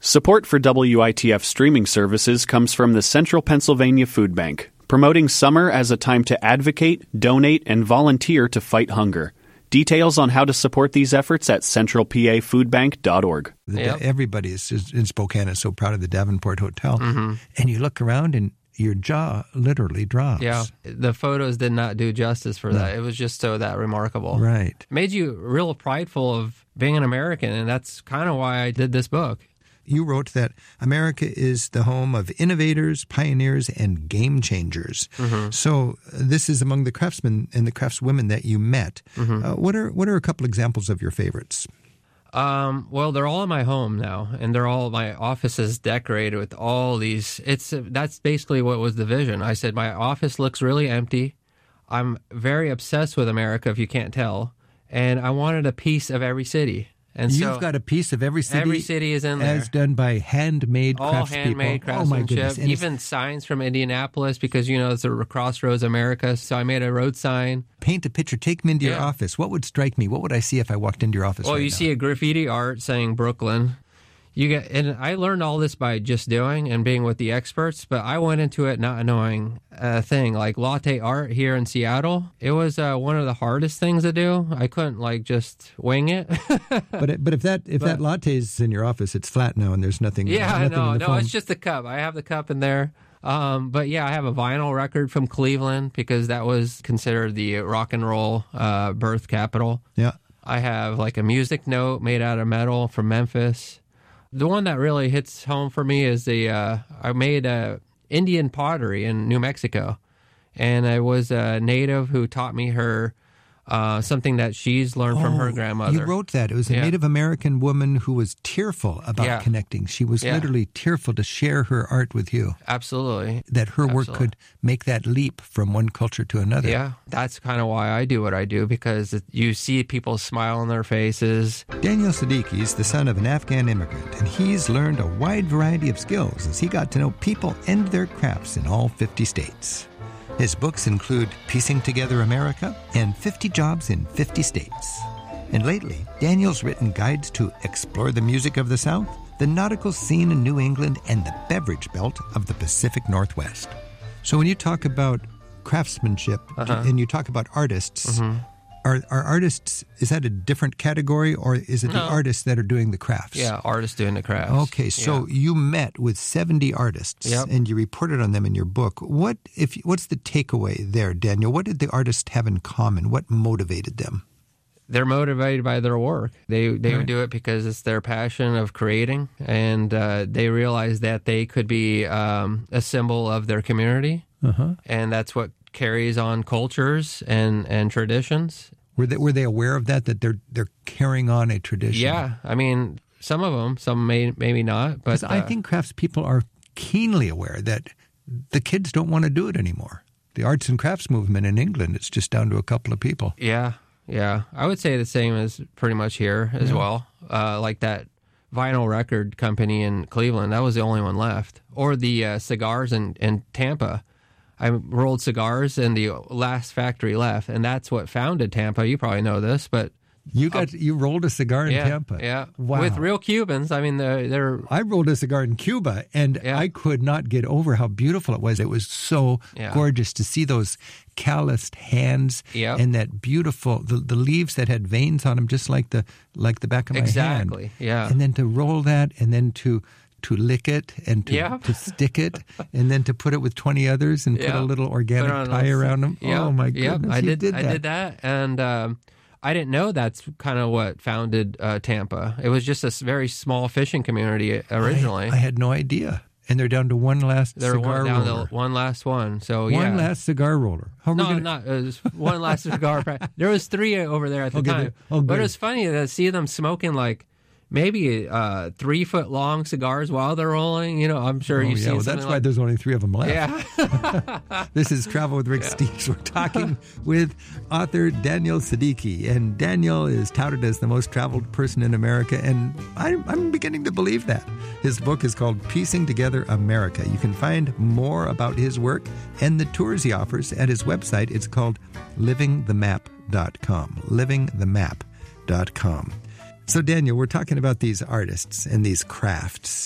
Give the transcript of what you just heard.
Support for WITF streaming services comes from the Central Pennsylvania Food Bank, promoting summer as a time to advocate, donate, and volunteer to fight hunger. Details on how to support these efforts at centralpafoodbank.org. Everybody in Spokane is so proud of the Davenport Hotel. Mm-hmm. And you look around and your jaw literally drops. Yeah, the photos did not do justice for that. It was just so that remarkable. Right. It made you real prideful of being an American, and that's kind of why I did this book. You wrote that America is the home of innovators, pioneers, and game changers. Mm-hmm. So this is among the craftsmen and the craftswomen that you met. Mm-hmm. What are a couple examples of your favorites? Well, they're all in my home now, and they're all my office is decorated with all these. That's basically what was the vision. I said my office looks really empty. I'm very obsessed with America, if you can't tell, and I wanted a piece of every city. And you've got a piece of every city. Every city is in there. As done by handmade craftspeople. All handmade craftsmanship. Oh, my goodness. Even signs from Indianapolis because, it's a Crossroads America. So I made a road sign. Paint a picture. Take me into your office. What would strike me? What would I see if I walked into your office you see a graffiti art saying Brooklyn. And I learned all this by just doing and being with the experts, but I went into it not knowing a thing. Like latte art here in Seattle, it was one of the hardest things to do. I couldn't just wing it. but if that latte is in your office, it's flat now and there's nothing. Yeah, no, it's just the cup. I have the cup in there. But yeah, I have a vinyl record from Cleveland because that was considered the rock and roll birth capital. Yeah, I have a music note made out of metal from Memphis. The one that really hits home for me is I made Indian pottery in New Mexico, and I was a native who taught me her something that she's learned from her grandmother. You wrote that. It was a Native American woman who was tearful about connecting. She was literally tearful to share her art with you. Absolutely. That her work could make that leap from one culture to another. Yeah, that's kind of why I do what I do, because you see people smile on their faces. Daniel Siddiqui is the son of an Afghan immigrant, and he's learned a wide variety of skills as he got to know people and their crafts in all 50 states. His books include Piecing Together America and 50 Jobs in 50 States. And lately, Daniel's written guides to explore the music of the South, the nautical scene in New England, and the beverage belt of the Pacific Northwest. So when you talk about craftsmanship and you talk about artists, are artists, is that a different category, or is it the artists that are doing the crafts? Yeah, artists doing the crafts. Okay, so you met with 70 artists, and you reported on them in your book. What's the takeaway there, Daniel? What did the artists have in common? What motivated them? They're motivated by their work. They would do it because it's their passion of creating, and they realize that they could be a symbol of their community, and that's what carries on cultures and traditions. Were they aware of that they're carrying on a tradition? Yeah, I mean, some of them, some maybe not. But I think craftspeople are keenly aware that the kids don't want to do it anymore. The arts and crafts movement in England, it's just down to a couple of people. Yeah. I would say the same as pretty much here as well. Like that vinyl record company in Cleveland, that was the only one left. Or the cigars in Tampa. I rolled cigars and the last factory left, and that's what founded Tampa. You probably know this, but you rolled a cigar in Tampa. Yeah, wow. With real Cubans. I mean, they're. I rolled a cigar in Cuba, and I could not get over how beautiful it was. It was so gorgeous to see those calloused hands and that beautiful the leaves that had veins on them, just like the back of my hand. Exactly. Yeah, and then to roll that, and then to lick it and to stick it, and then to put it with 20 others and put a little organic tie around them. Oh, my goodness. I did that. And I didn't know that's kind of what founded Tampa. It was just a very small fishing community originally. I had no idea. And they're down to one last cigar roller. They're down to one last one. So one last cigar roller. It was one last cigar. There was 3 over there at the time. But it was funny to see them smoking maybe 3-foot-long cigars while they're rolling. I'm sure you've seen that's why there's only 3 of them left. Yeah. This is Travel with Rick Steves. We're talking with author Daniel Siddiqui. And Daniel is touted as the most traveled person in America, and I'm beginning to believe that. His book is called Piecing Together America. You can find more about his work and the tours he offers at his website. It's called livingthemap.com. livingthemap.com. So, Daniel, we're talking about these artists and these crafts.